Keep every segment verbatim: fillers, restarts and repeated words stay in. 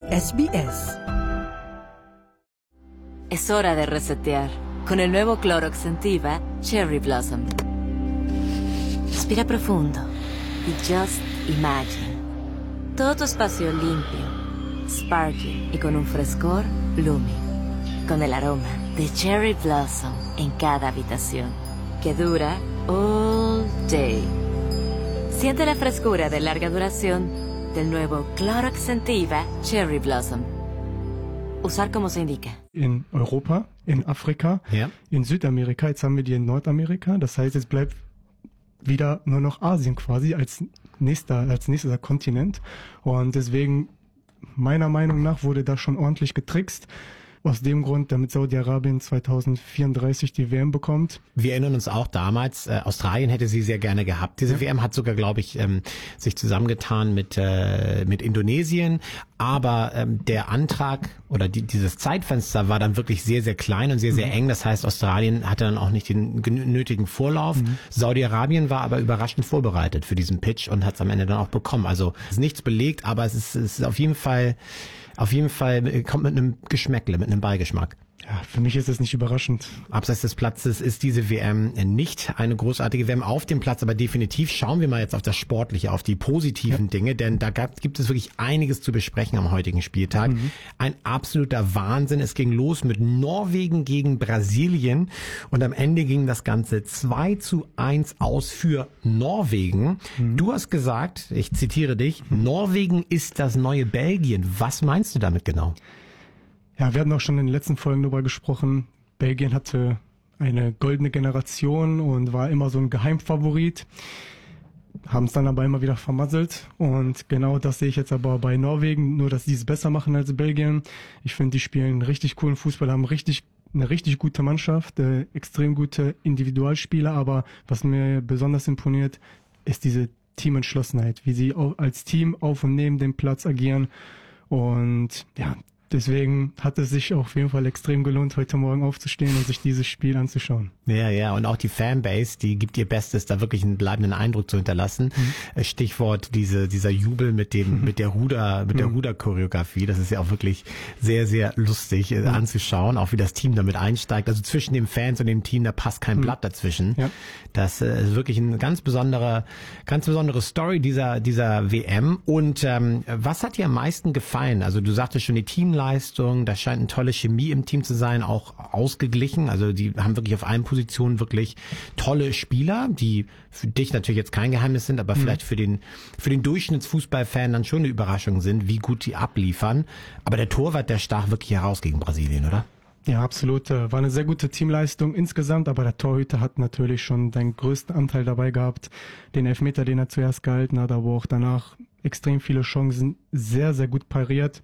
S B S. Es hora de resetear con el nuevo Clorox Scentiva Cherry Blossom. Respira profundo y just imagine. Todo tu espacio limpio, sparkling y con un frescor blooming. Con el aroma de Cherry Blossom en cada habitación, que dura all day. Siente la frescura de larga duración del nuevo Clorox Scentiva Cherry Blossom. Usar como se indica. In Europa, in Afrika, ja. in Südamerika, jetzt haben wir die in Nordamerika. Das heißt, jetzt bleibt wieder nur noch Asien quasi als nächster, als nächster Kontinent. Und deswegen, meiner Meinung nach, wurde da schon ordentlich getrickst. Aus dem Grund, damit Saudi-Arabien zwanzig vierunddreißig die W M bekommt. Wir erinnern uns auch damals, äh, Australien hätte sie sehr gerne gehabt. Diese ja. W M hat sogar, glaube ich, ähm, sich zusammengetan mit äh, mit Indonesien. Aber ähm, der Antrag oder die, dieses Zeitfenster war dann wirklich sehr, sehr klein und sehr, sehr mhm. eng. Das heißt, Australien hatte dann auch nicht den nötigen Vorlauf. Mhm. Saudi-Arabien war aber überraschend vorbereitet für diesen Pitch und hat es am Ende dann auch bekommen. Also es ist nichts belegt, aber es ist, es ist auf jeden Fall... Auf jeden Fall kommt mit einem Geschmäckle, mit einem Beigeschmack. Ja, für mich ist es nicht überraschend. Abseits des Platzes ist diese W M nicht eine großartige W M auf dem Platz, aber definitiv schauen wir mal jetzt auf das Sportliche, auf die positiven ja. Dinge, denn da gab, gibt es wirklich einiges zu besprechen am heutigen Spieltag. Mhm. Ein absoluter Wahnsinn. Es ging los mit Norwegen gegen Brasilien und am Ende ging das Ganze zwei zu eins aus für Norwegen. Mhm. Du hast gesagt, ich zitiere dich, Norwegen ist das neue Belgien. Was meinst du damit genau? Ja, wir hatten auch schon in den letzten Folgen darüber gesprochen. Belgien hatte eine goldene Generation und war immer so ein Geheimfavorit. Haben es dann aber immer wieder vermasselt. Und genau das sehe ich jetzt aber bei Norwegen. Nur, dass die es besser machen als Belgien. Ich finde, die spielen richtig coolen Fußball, haben richtig eine richtig gute Mannschaft, äh, extrem gute Individualspieler. Aber was mir besonders imponiert, ist diese Teamentschlossenheit, wie sie auch als Team auf und neben dem Platz agieren. Und ja, deswegen hat es sich auf jeden Fall extrem gelohnt, heute Morgen aufzustehen und sich dieses Spiel anzuschauen. Ja, ja, und auch die Fanbase, die gibt ihr Bestes, da wirklich einen bleibenden Eindruck zu hinterlassen. Mhm. Stichwort diese, dieser Jubel mit dem, mhm. mit der Ruder, mit der mhm. Ruder-Choreografie. Das ist ja auch wirklich sehr, sehr lustig mhm. anzuschauen, auch wie das Team damit einsteigt. Also zwischen den Fans und dem Team, da passt kein mhm. Blatt dazwischen. Ja. Das äh, ist wirklich eine ganz besondere, ganz besondere Story dieser, dieser W M. Und ähm, was hat dir am meisten gefallen? Also du sagtest schon die Teamleistung, da scheint eine tolle Chemie im Team zu sein, auch ausgeglichen. Also die haben wirklich auf allen Positionen wirklich tolle Spieler, die für dich natürlich jetzt kein Geheimnis sind, aber mhm. vielleicht für den für den Durchschnittsfußballfan dann schon eine Überraschung sind, wie gut die abliefern. Aber der Torwart, der stach wirklich heraus gegen Brasilien, oder? Ja, absolut. War eine sehr gute Teamleistung insgesamt, aber der Torhüter hat natürlich schon den größten Anteil dabei gehabt. Den Elfmeter, den er zuerst gehalten hat, aber auch danach extrem viele Chancen, sehr, sehr gut pariert.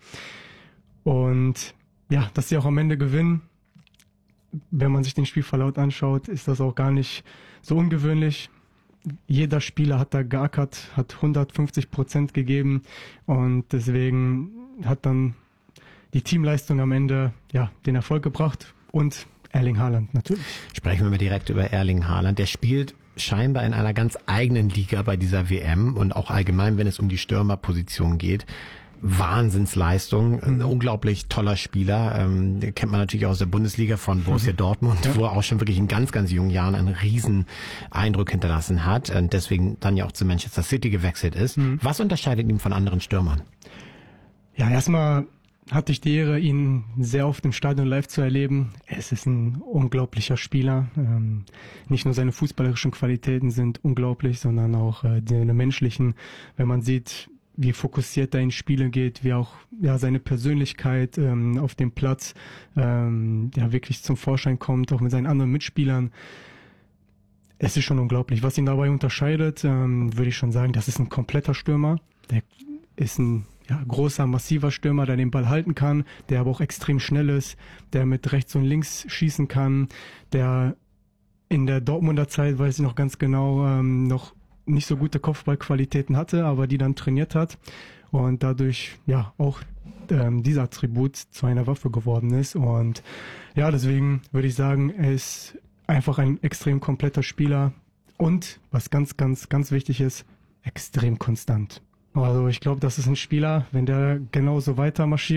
Und ja, dass sie auch am Ende gewinnen, wenn man sich den Spielverlauf anschaut, ist das auch gar nicht so ungewöhnlich. Jeder Spieler hat da geackert, hat hundertfünfzig Prozent gegeben und deswegen hat dann die Teamleistung am Ende ja den Erfolg gebracht und Erling Haaland natürlich. Sprechen wir mal direkt über Erling Haaland. Der spielt scheinbar in einer ganz eigenen Liga bei dieser W M und auch allgemein, wenn es um die Stürmerposition geht. Wahnsinnsleistung, ein unglaublich toller Spieler, ähm, den kennt man natürlich aus der Bundesliga von Borussia Dortmund, ja. wo er auch schon wirklich in ganz, ganz jungen Jahren einen riesen Eindruck hinterlassen hat und deswegen dann ja auch zu Manchester City gewechselt ist. Mhm. Was unterscheidet ihn von anderen Stürmern? Ja, erstmal hatte ich die Ehre, ihn sehr oft im Stadion live zu erleben. Es ist ein unglaublicher Spieler. Ähm, nicht nur seine fußballerischen Qualitäten sind unglaublich, sondern auch äh, seine menschlichen, wenn man sieht, wie fokussiert er in Spiele geht, wie auch ja seine Persönlichkeit ähm, auf dem Platz ähm, ja wirklich zum Vorschein kommt, auch mit seinen anderen Mitspielern. Es ist schon unglaublich. Was ihn dabei unterscheidet, ähm, würde ich schon sagen, das ist ein kompletter Stürmer. Der ist ein ja, großer, massiver Stürmer, der den Ball halten kann, der aber auch extrem schnell ist, der mit rechts und links schießen kann, der in der Dortmunder Zeit, weiß ich noch ganz genau, ähm, noch nicht so gute Kopfballqualitäten hatte, aber die dann trainiert hat und dadurch ja auch ähm, dieser Attribut zu einer Waffe geworden ist. Und ja, deswegen würde ich sagen, er ist einfach ein extrem kompletter Spieler und, was ganz, ganz, ganz wichtig ist, extrem konstant. Also ich glaube, das ist ein Spieler, wenn der genauso weiter marschiert,